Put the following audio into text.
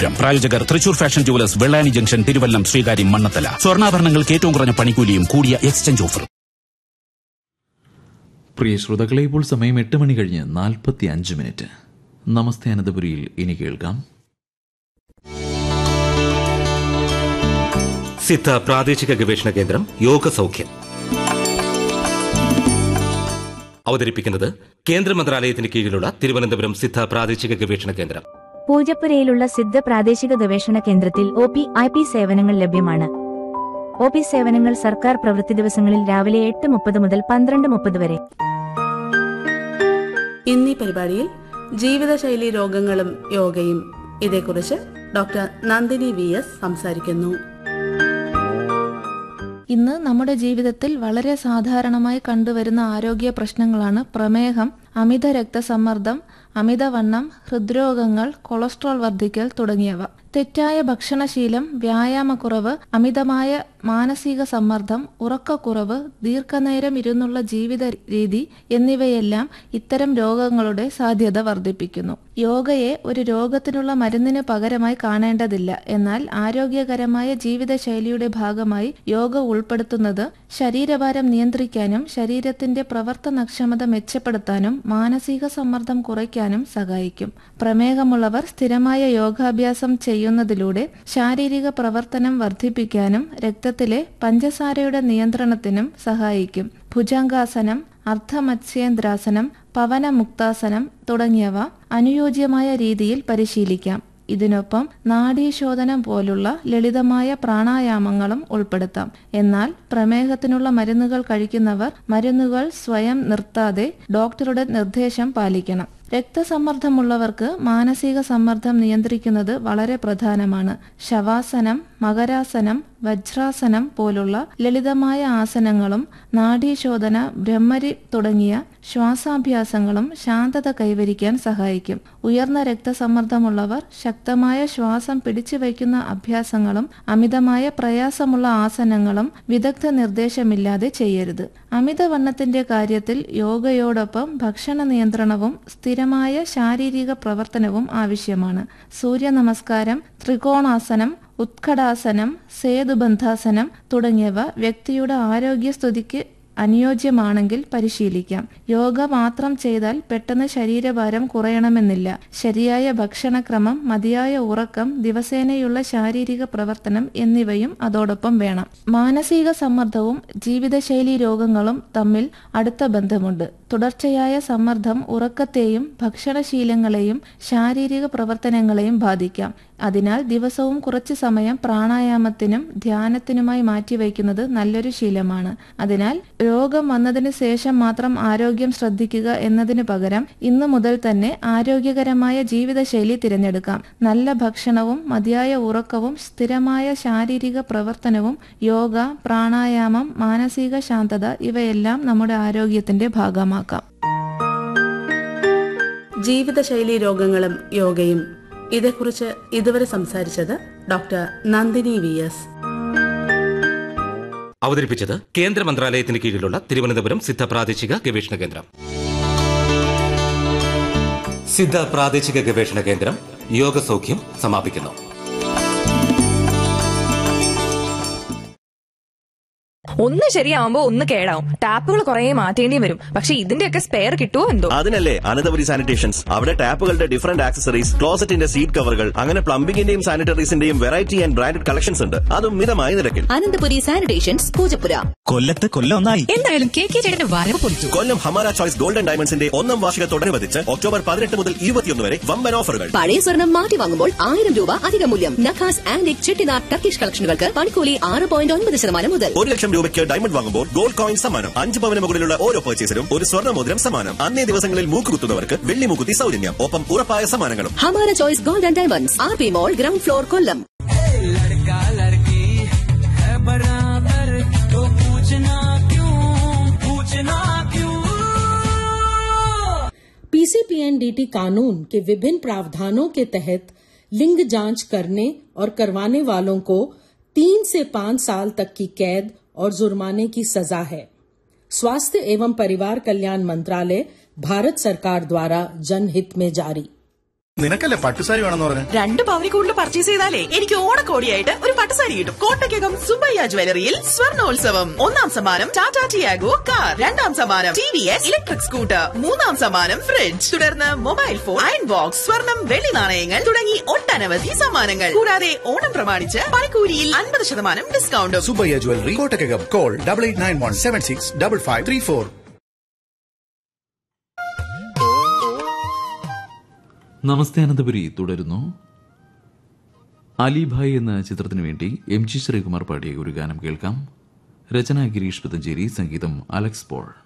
സമഗ്രം. പ്രായോജകർ Thrissur fashion jewellers, Vellani junction, Thiruvallam, Sreekaryam, Mannathala. സ്വർണ്ണാഭരണങ്ങൾക്ക് ഏറ്റവും കുറഞ്ഞ പണിക്കൂലിയും കൂടിയ എക്സ്ചേഞ്ച് ഓഫർ. പ്രിയ ശ്രോതാക്കളെ, ഇപ്പോൾ സമയം 8 മണി കഴിഞ്ഞ് 45 മിനിറ്റ്. നമസ്തേ അനന്തപുരിയിൽ ഇനി കേൾക്കാം സിദ്ധ പ്രാദേശിക ഗവേഷണ കേന്ദ്രം യോഗ സൗഖ്യം. അവതരിപ്പിക്കുന്നത് കേന്ദ്ര മന്ത്രാലയത്തിന് കീഴിലുള്ള തിരുവനന്തപുരം സിദ്ധ പ്രാദേശിക ഗവേഷണ കേന്ദ്രം. പൂജപ്പുരയിലുള്ള സിദ്ധ പ്രാദേശിക ഗവേഷണ കേന്ദ്രത്തിൽ OP/IP സേവനങ്ങൾ ലഭ്യമാണ്. OP സേവനങ്ങൾ സർക്കാർ പ്രവൃത്തി ദിവസങ്ങളിൽ രാവിലെ 8:30 മുതൽ 12:30 വരെ. ഇന്നീ പരിപാടിയിൽ ജീവിതശൈലി രോഗങ്ങളും യോഗയും, ഇതേക്കുറിച്ച് ഡോക്ടർ നന്ദിനി VS സംസാരിക്കുന്നു. ഇന്ന് നമ്മുടെ ജീവിതത്തിൽ വളരെ സാധാരണമായി കണ്ടുവരുന്ന ആരോഗ്യ പ്രശ്നങ്ങളാണ് പ്രമേഹം, അമിത രക്തസമ്മർദ്ദം, അമിതവണ്ണം, ഹൃദ്രോഗങ്ങൾ, കൊളസ്ട്രോൾ വർദ്ധിക്കൽ തുടങ്ങിയവ. തെറ്റായ ഭക്ഷണശീലം, വ്യായാമക്കുറവ്, അമിതമായ മാനസിക സമ്മർദ്ദം, ഉറക്കക്കുറവ്, ദീർഘനേരം ഇരുന്നുള്ള ജീവിത രീതി എന്നിവയെല്ലാം ഇത്തരം രോഗങ്ങളുടെ സാധ്യത വർദ്ധിപ്പിക്കുന്നു. യോഗയെ ഒരു രോഗത്തിനുള്ള മരുന്നിന് പകരമായി കാണേണ്ടതില്ല. എന്നാൽ ആരോഗ്യകരമായ ജീവിതശൈലിയുടെ ഭാഗമായി യോഗ ഉൾപ്പെടുത്തുന്നത് ശരീരഭാരം നിയന്ത്രിക്കാനും ശരീരത്തിന്റെ പ്രവർത്തനക്ഷമത മെച്ചപ്പെടുത്താനും മാനസിക സമ്മർദ്ദം കുറയ്ക്കാനും സഹായിക്കും. പ്രമേഹമുള്ളവർ സ്ഥിരമായ യോഗാഭ്യാസം ചെയ്യുന്നതിലൂടെ ശാരീരിക പ്രവർത്തനം വർദ്ധിപ്പിക്കാനും രക്തത്തിലെ പഞ്ചസാരയുടെ നിയന്ത്രണത്തിനും സഹായിക്കും. ഭുജംഗാസനം, അർദ്ധമത്സ്യേന്ദ്രാസനം, പവനമുക്താസനം തുടങ്ങിയവ അനുയോജ്യമായ രീതിയിൽ പരിശീലിക്കാം. ഇതിനൊപ്പം നാഡീശോധനം പോലുള്ള ലളിതമായ പ്രാണായാമങ്ങളും ഉൾപ്പെടുത്താം. എന്നാൽ പ്രമേഹത്തിനുള്ള മരുന്നുകൾ കഴിക്കുന്നവർ മരുന്നുകൾ സ്വയം നിർത്താതെ ഡോക്ടറുടെ നിർദ്ദേശം പാലിക്കണം. രക്തസമ്മർദ്ദമുള്ളവർക്ക് മാനസിക സമ്മർദ്ദം നിയന്ത്രിക്കുന്നത് വളരെ പ്രധാനമാണ്. ശവാസനം, മകരാസനം, വജ്രാസനം പോലുള്ള ലളിതമായ ആസനങ്ങളും നാഡീശോധന, ബ്രഹ്മരി തുടങ്ങിയ ശ്വാസാഭ്യാസങ്ങളും ശാന്തത കൈവരിക്കാൻ സഹായിക്കും. ഉയർന്ന രക്തസമ്മർദ്ദമുള്ളവർ ശക്തമായ ശ്വാസം പിടിച്ചു വയ്ക്കുന്ന അഭ്യാസങ്ങളും അമിതമായ പ്രയാസമുള്ള ആസനങ്ങളും വിദഗ്ധ നിർദ്ദേശമില്ലാതെ ചെയ്യരുത്. അമിതവണ്ണത്തിന്റെ കാര്യത്തിൽ യോഗയോടൊപ്പം ഭക്ഷണ നിയന്ത്രണവും സ്ഥിരമായ ശാരീരിക പ്രവർത്തനവും ആവശ്യമാണ്. സൂര്യനമസ്കാരം, ത്രികോണാസനം, ഉത്കടാസനം, സേതുബന്ധാസനം തുടങ്ങിയവ വ്യക്തിയുടെ ആരോഗ്യസ്ഥിതിക്ക് അനുയോജ്യമാണെങ്കിൽ പരിശീലിക്കാം. യോഗ മാത്രം ചെയ്താൽ പെട്ടെന്ന് ശരീരഭാരം കുറയണമെന്നില്ല. ശരിയായ ഭക്ഷണക്രമം, മതിയായ ഉറക്കം, ദിവസേനയുള്ള ശാരീരിക പ്രവർത്തനം എന്നിവയും അതോടൊപ്പം വേണം. മാനസിക സമ്മർദ്ദവും ജീവിതശൈലി രോഗങ്ങളും തമ്മിൽ അടുത്ത ബന്ധമുണ്ട്. തുടർച്ചയായ സമ്മർദ്ദം ഉറക്കത്തെയും ഭക്ഷണശീലങ്ങളെയും ശാരീരിക പ്രവർത്തനങ്ങളെയും ബാധിക്കാം. അതിനാൽ ദിവസവും കുറച്ചു സമയം പ്രാണായാമത്തിനും ധ്യാനത്തിനുമായി മാറ്റിവെക്കുന്നത് നല്ലൊരു ശീലമാണ്. അതിനാൽ രോഗം വന്നതിന് ശേഷം മാത്രം ആരോഗ്യം ശ്രദ്ധിക്കുക എന്നതിന് പകരം ഇന്നു മുതൽ തന്നെ ആരോഗ്യകരമായ ജീവിതശൈലി തിരഞ്ഞെടുക്കാം. നല്ല ഭക്ഷണവും മതിയായ ഉറക്കവും സ്ഥിരമായ ശാരീരിക പ്രവർത്തനവും യോഗ, പ്രാണായാമം, മാനസിക ശാന്തത ഇവയെല്ലാം നമ്മുടെ ആരോഗ്യത്തിന്റെ ഭാഗമാക്കാം. ജീവിതശൈലി രോഗങ്ങളും യോഗയും, ഇതേക്കുറിച്ച് ഇതുവരെ സംസാരിച്ചത് ഡോക്ടർ നന്ദിനി VS. അവതരിപ്പിച്ചത് കേന്ദ്ര മന്ത്രാലയത്തിന് കീഴിലുള്ള തിരുവനന്തപുരം സിദ്ധ പ്രാദേശിക ഗവേഷണ കേന്ദ്രം. സിദ്ധ പ്രാദേശിക ഗവേഷണ കേന്ദ്രം യോഗ സൗഖ്യം സമാപിക്കുന്നു. ഒന്ന് ശരിയാവുമ്പോ ഒന്ന് കേടാവും. ടാപ്പുകൾ കുറെ മാറ്റേണ്ടി വരും. പക്ഷെ ഇതിന്റെയൊക്കെ സ്പെയർ കിട്ടുമോ എന്തോ. അതിനല്ലേ അനന്തപുരി സാനിറ്റേഷൻസ്. അവിടെ ടാപ്പുകളുടെ ഡിഫറന്റ് ആക്സസറീസ്, ക്ലോസറ്റിന്റെ സീറ്റ് കവറുകൾ, അങ്ങനെ പ്ലംബിംഗിന്റെയും സാനിറ്ററീസിന്റെയും വെറൈറ്റി ആൻഡ് ബ്രാൻഡഡ് കളക്ഷൻസ് ഉണ്ട്. അതും മിതമായ നിരക്കിൽ. അനന്തപുരി സാനിറ്റേഷൻസ്, പൂജപ്പുര. കൊല്ലത്ത് കൊല്ലം എന്തായാലും കെ ചേട്ടന്റെ വരവ് പൊളിച്ചു. കൊല്ലം ഹമാര ചോയ്സ് ഗോൾഡൻ ഡയമണ്ട്സിന്റെ 1ാം വാർഷികത്തോടനുബന്ധിച്ച് ഒക്ടോബർ 18 മുതൽ 21 വരെ വമ്പൻ ഓഫറുകൾ. പഴയ സ്വർണം മാറ്റി വാങ്ങുമ്പോൾ 1000 രൂപ അധിക മൂല്യം. നഖാസ്, ആന്റിക്, ചെട്ടിനാർ, ടർക്കിഷ് കളക്ഷനുകൾക്ക് പണിക്കൂലി 6.9% മുതൽ. 1 ലക്ഷം രൂപയ്ക്ക് ഡയമണ്ട് വാങ്ങുമ്പോൾ ഗോൾഡ് കോയിൻ സമ്മാനം. 5 പവന് മുകളിലുള്ള ഓരോ പർച്ചേസിലും ഒരു സ്വർണ്ണമോതിരം സമ്മാനം. അന്നേ ദിവസങ്ങളിൽ മൂക്കുകുത്തുന്നവർക്ക് വെള്ളി മൂക്കുത്തി സൗജന്യം. ഒപ്പം ഉറപ്പായ സമ്മാനങ്ങളും. Hamara choice golden diamonds, RP മോൾ, ഗ്രൗണ്ട് ഫ്ലോർ, കൊല്ലം. PCPNDT कानून के विभिन्न प्रावधानों के तहत लिंग जांच करने और करवाने वालों को 3 से 5 साल तक की कैद और जुर्माने की सजा है. स्वास्थ्य एवं परिवार कल्याण मंत्रालय, भारत सरकार द्वारा जनहित में जारी. നിനക്കല്ലേ പട്ടുസാരി വേണമെന്ന് പറഞ്ഞു. 2 പവനി കൂടുതൽ പർച്ചേസ് ചെയ്താലേ എനിക്ക് ഓണക്കോടിയായിട്ട് ഒരു പട്ടുസാരി കിട്ടും. കോട്ടയ്ക്കകം സുബയ്യ ജ്വല്ലറിയിൽ സ്വർണോത്സവം. 1ാം സമ്മാനം ടാറ്റ ടിയാഗോ കാർ, 2ാം സമ്മാനം TVS ഇലക്ട്രിക് സ്കൂട്ടർ, 3ാം സമ്മാനം ഫ്രിഡ്ജ്, തുടർന്ന് മൊബൈൽ ഫോൺ, അയൺ ബോക്സ്, സ്വർണം, വെള്ളി നാണയങ്ങൾ തുടങ്ങി ഒട്ടനവധി സമ്മാനങ്ങൾ. കൂടാതെ ഓണം പ്രമാണിച്ച് പണിക്കൂലിയിൽ 50% ഡിസ്കൗണ്ടും. സുബയ്യ ജ്വല്ലറി, കോട്ടയ്ക്കകം. കോൾ 8891765534. നമസ്തേ അനന്തപുരി തുടരുന്നു. അലിഭായ് എന്ന ചിത്രത്തിനു വേണ്ടി MG ശ്രീകുമാർ പാടിയ ഒരു ഗാനം കേൾക്കാം. രചന ഗിരീഷ് പതഞ്ചേരി, സംഗീതം അലക്സ് പോൾ.